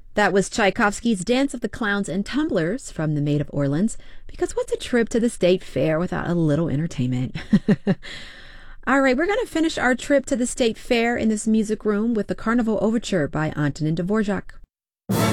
That was Tchaikovsky's Dance of the Clowns and Tumblers from The Maid of Orleans, because what's a trip to the state fair without a little entertainment? All right, we're going to finish our trip to the state fair in this music room with the Carnival Overture by Antonin Dvorak.